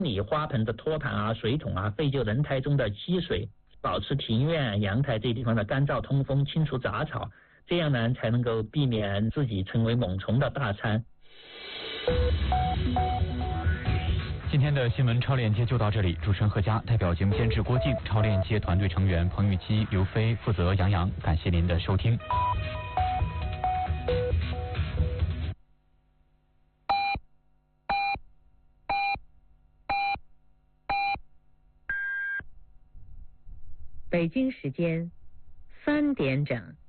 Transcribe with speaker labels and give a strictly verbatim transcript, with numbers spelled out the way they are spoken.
Speaker 1: 理花盆的托盘啊、水桶啊、废旧人台中的积水，保持庭院、阳台这地方的干燥通风，清除杂草，这样呢才能够避免自己成为猛虫的大餐。
Speaker 2: 今天的新闻超链接就到这里，主持人何佳，代表节目监制郭靖，超链接团队成员彭玉基、刘飞，负责杨洋，感谢您的收听。
Speaker 3: 北京时间三点整。